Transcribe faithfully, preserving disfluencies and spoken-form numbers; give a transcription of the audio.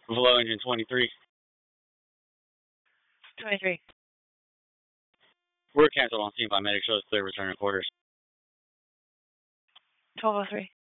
Buffalo Engine twenty-three. twenty-three. We're canceled on scene by medic. Shows clear return to quarters. twelve oh three.